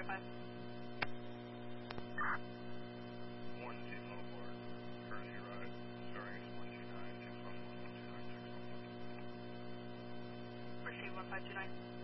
verify. One seasonal board, courtesy ride, starting at 129, 611, 129, 611. Receive 1529.